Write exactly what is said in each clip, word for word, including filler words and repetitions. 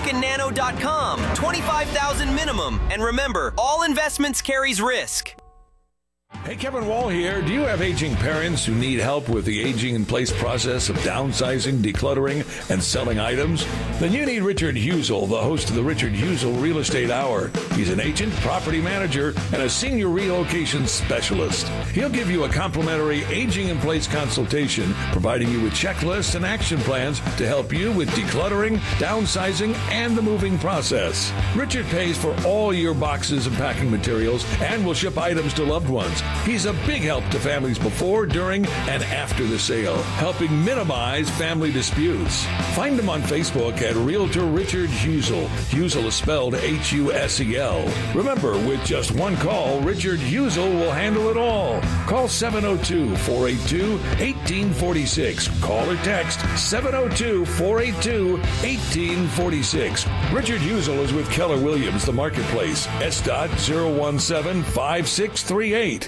Vulcan Nano dot com. twenty-five thousand dollars minimum. And remember, all investments carries risk. Hey, Kevin Wall here. Do you have aging parents who need help with the aging in place process of downsizing, decluttering, and selling items? Then you need Richard Husel, the host of the Richard Husel Real Estate Hour. He's an agent, property manager, and a senior relocation specialist. He'll give you a complimentary aging in place consultation, providing you with checklists and action plans to help you with decluttering, downsizing, and the moving process. Richard pays for all your boxes and packing materials and will ship items to loved ones. He's a big help to families before, during, and after the sale, helping minimize family disputes. Find him on Facebook at Realtor Richard Husel. Husel is spelled H U S E L. Remember, with just one call, Richard Husel will handle it all. Call seven oh two, four eight two, one eight four six. Call or text seven oh two, four eight two, one eight four six. Richard Husel is with Keller Williams, the marketplace. S dot zero one seven five six three eight.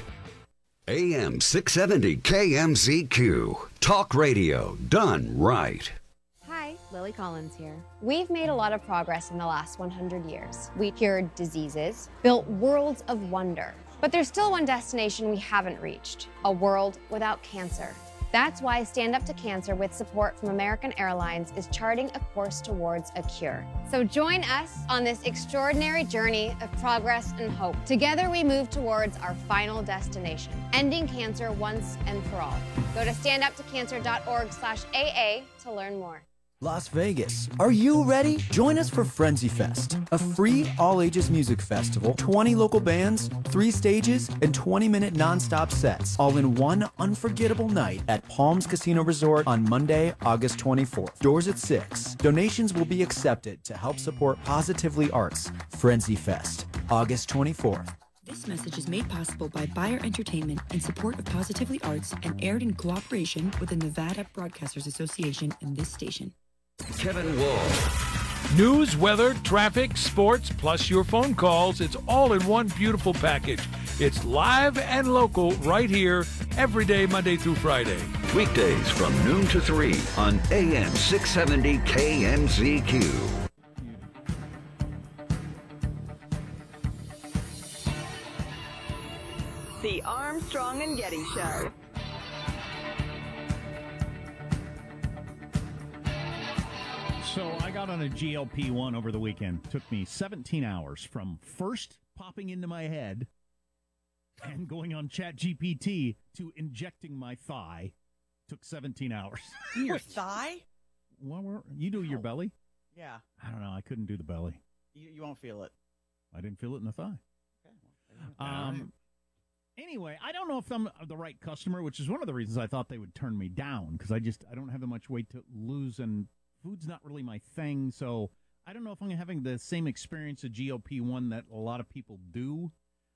A M six seventy K M Z Q. Talk radio done right. Hi, Lily Collins here. We've made a lot of progress in the last one hundred years. We cured diseases, built worlds of wonder. But there's still one destination we haven't reached, a world without cancer. That's why Stand Up to Cancer, with support from American Airlines, is charting a course towards a cure. So join us on this extraordinary journey of progress and hope. Together we move towards our final destination, ending cancer once and for all. Go to stand up to cancer dot org slash A A to learn more. Las Vegas. Are you ready? Join us for Frenzy Fest, a free all-ages music festival, twenty local bands, three stages, and twenty-minute non-stop sets, all in one unforgettable night at Palms Casino Resort on Monday, August twenty-fourth. Doors at six. Donations will be accepted to help support Positively Arts. Frenzy Fest, August twenty-fourth. This message is made possible by Bayer Entertainment in support of Positively Arts and aired in cooperation with the Nevada Broadcasters Association and this station. Kevin Wall. News, weather, traffic, sports, plus your phone calls. It's all in one beautiful package. It's live and local right here every day, Monday through Friday. Weekdays from noon to three on A M six seventy K M Z Q. The Armstrong and Getty Show. So I got on a G L P one over the weekend. Took me seventeen hours from first popping into my head and going on Chat G P T to injecting my thigh. Took seventeen hours. Your thigh? Well, we're, you do your belly? Yeah. I don't know. I couldn't do the belly. You, you won't feel it. I didn't feel it in the thigh. Okay. Um. Anyway, I don't know if I'm the right customer, which is one of the reasons I thought they would turn me down, because I just I don't have that much weight to lose, and food's not really my thing. So I don't know if I'm having the same experience of G O P one that a lot of people do,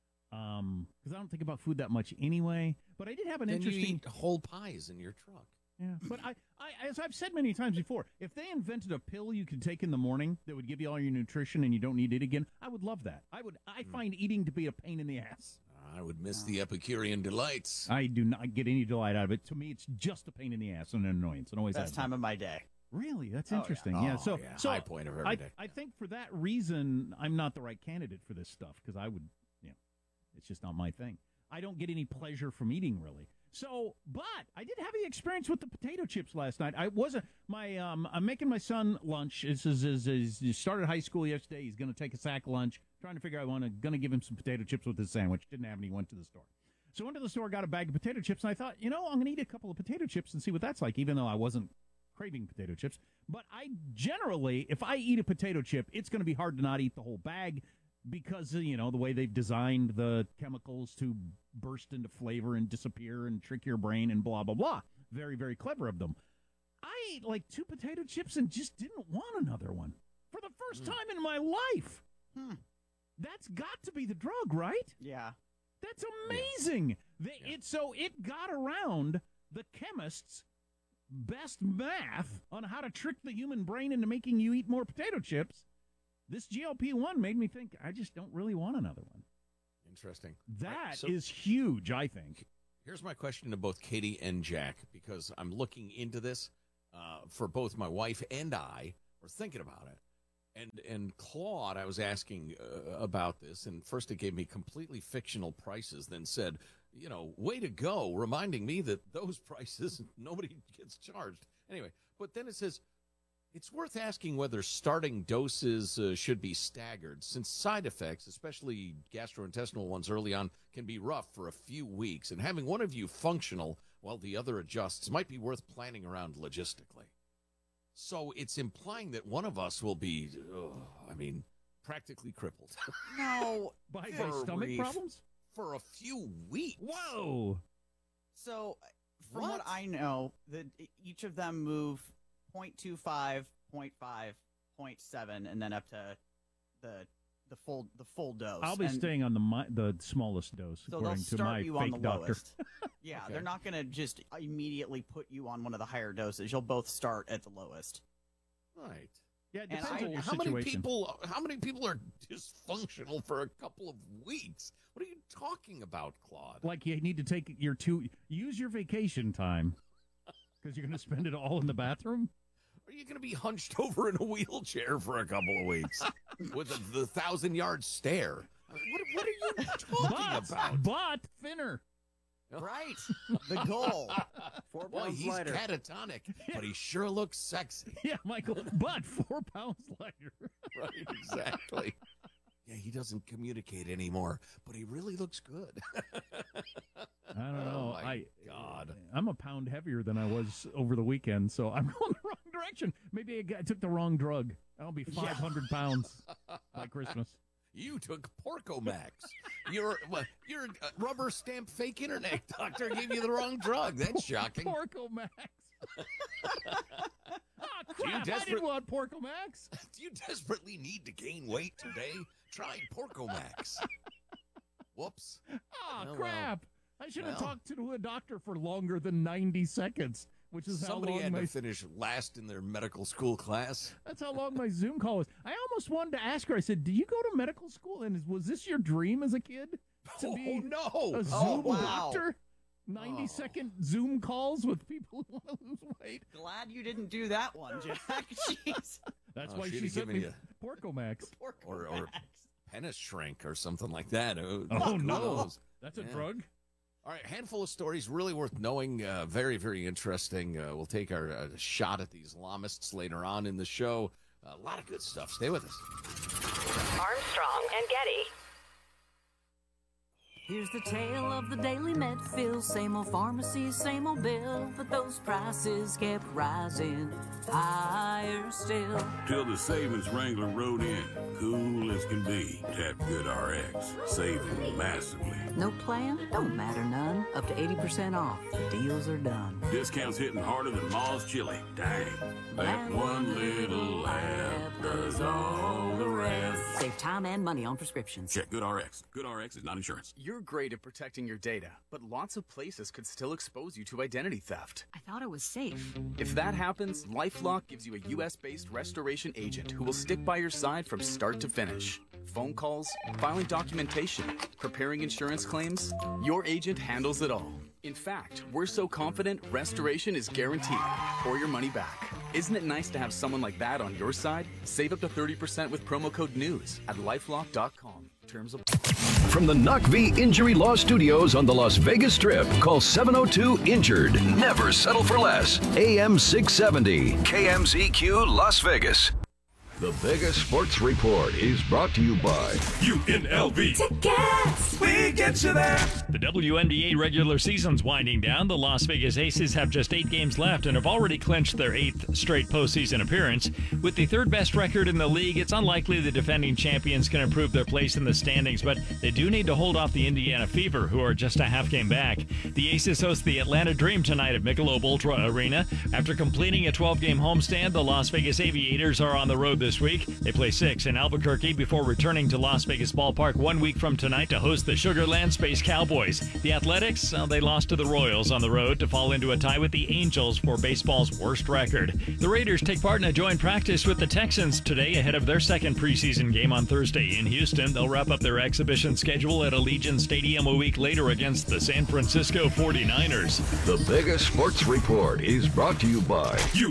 um, because I don't think about food that much anyway. But I did have an then interesting you eat whole pies in your truck. Yeah, but I, I, as I've said many times before, if they invented a pill you could take in the morning that would give you all your nutrition and you don't need it again, I would love that. I would. I find eating to be a pain in the ass. I would miss the Epicurean delights. I do not get any delight out of it. To me, it's just a pain in the ass and an annoyance. And always Best time of my day. Really? That's Oh, interesting. yeah. Yeah. Oh, So, yeah. so High point of every I, day. I think for that reason, I'm not the right candidate for this stuff, because I would, you know, it's just not my thing. I don't get any pleasure from eating, really. So, but I did have the experience with the potato chips last night. I wasn't my um. I'm making my son lunch. This is is, is he started high school yesterday. He's going to take a sack lunch. Trying to figure out I want to going to give him some potato chips with his sandwich. Didn't have any. Went to the store. So went to the store, got a bag of potato chips, and I thought, you know, I'm going to eat a couple of potato chips and see what that's like, even though I wasn't craving potato chips. But I generally, if I eat a potato chip, it's going to be hard to not eat the whole bag because, you know, the way they've designed the chemicals to burst into flavor and disappear and trick your brain and blah, blah, blah. Very, very clever of them. I ate like two potato chips and just didn't want another one for the first mm. time in my life. Hmm. That's got to be the drug, right? Yeah. That's amazing. Yeah. They, Yeah. It, so it got around the chemist's best math on how to trick the human brain into making you eat more potato chips. This G L P one made me think, I just don't really want another one. Interesting. That right, so is huge, I think. Here's my question to both Katie and Jack, because I'm looking into this uh, for both my wife and I. We're thinking about it. And and Claude, I was asking uh, about this, and first it gave me completely fictional prices, then said, you know, way to go, reminding me that those prices, nobody gets charged. Anyway, but then it says, it's worth asking whether starting doses uh, should be staggered, since side effects, especially gastrointestinal ones early on, can be rough for a few weeks, and having one of you functional while the other adjusts might be worth planning around logistically. So it's implying that one of us will be, oh, I mean, practically crippled. No. By, by For stomach brief- problems? For a few weeks. Whoa. So, from What? what I know, that each of them move zero point two five, zero point five, zero point seven, and then up to the the full the full dose. I'll be And staying on the mi- the smallest dose, so they'll according to start my you on fake the doctor. lowest. Yeah, Okay. they're not going to just immediately put you on one of the higher doses. You'll both start at the lowest. Right. Yeah, it And depends I- on your How many situation. people? How many people are dysfunctional for a couple of weeks? What are you talking about, Claude? Like you need to take your two, use your vacation time because you're going to spend it all in the bathroom. Are you going to be hunched over in a wheelchair for a couple of weeks with a, the thousand yard stare? I mean, What, what are you talking But, about? but thinner. Right. The goal. Four Boy, pounds he's lighter. catatonic, but he sure looks sexy. Yeah, Michael, but four pounds lighter. Right, exactly. Yeah, he doesn't communicate anymore, but he really looks good. I don't know. Oh, my I God. I'm a pound heavier than I was over the weekend, so I'm going the wrong direction. Maybe I, got, I took the wrong drug. I'll be five hundred pounds by Christmas. You took Porcomax. Your what, your uh, rubber stamp fake internet doctor gave you the wrong drug. That's shocking. Porco Max. Oh, crap. I desperate- didn't want Porco Max. Do you desperately need to gain weight today? Try Porcomax. Whoops. Oh, Well, crap. I should have well. talked to a doctor for longer than ninety seconds, which is Somebody how long had my to finish last in their medical school class. That's how long my Zoom call was. I almost wanted to ask her. I said, "Do you go to medical school? And is, was this your dream as a kid to Oh, be no. a Zoom Oh, wow. doctor? ninety Oh. second Zoom calls with people who want to lose weight." Glad you didn't do that one, Jack. Jeez. That's Oh, why she'd she have sent given me you- Porco Max. Or, or Porcomax. penis shrink or something like that. Oh, Oh who no, knows? that's a Yeah. drug. All right, handful of stories really worth knowing. Uh, very, very interesting. Uh, we'll take our uh, shot at the Islamists later on in the show. A lot of good stuff. Stay with us. Armstrong and Getty. Here's the tale of the Daily Medfill. Same old pharmacy, same old bill, but those prices kept rising higher still. Till the savings wrangler rode in, cool as can be. Tap Good R X, saving massively. No plan? Don't matter none. Up to eighty percent off. The deals are done. Discounts hitting harder than Ma's chili. Dang. That one little app does all the rest. Save time and money on prescriptions. Check Good R X. Good R X is not insurance. You're great at protecting your data, but lots of places could still expose you to identity theft. I thought it was safe. If that happens, LifeLock gives you a U S-based restoration agent who will stick by your side from start to finish. Phone calls, filing documentation, preparing insurance claims, your agent handles it all. In fact, we're so confident restoration is guaranteed or your money back. Isn't it nice to have someone like that on your side? Save up to thirty percent with promo code NEWS at lifelock dot com. Terms of From the Knock V Injury Law Studios on the Las Vegas Strip, call seven oh two injured. Never settle for less. A M six seventy, K M Z Q Las Vegas. The Vegas Sports Report is brought to you by U N L V. Tickets! We get you there. The W N B A regular season's winding down. The Las Vegas Aces have just eight games left and have already clinched their eighth straight postseason appearance. With the third best record in the league, it's unlikely the defending champions can improve their place in the standings, but they do need to hold off the Indiana Fever, who are just a half game back. The Aces host the Atlanta Dream tonight at Michelob Ultra Arena. After completing a twelve game homestand, the Las Vegas Aviators are on the road this week. They play six in Albuquerque before returning to Las Vegas Ballpark one week from tonight to host the Sugarland Space Cowboys. The Athletics, uh, they lost to the Royals on the road to fall into a tie with the Angels for baseball's worst record. The Raiders take part in a joint practice with the Texans today ahead of their second preseason game on Thursday in Houston. They'll wrap up their exhibition schedule at Allegiant Stadium a week later against the San Francisco forty-niners. The Vegas Sports Report is brought to you by U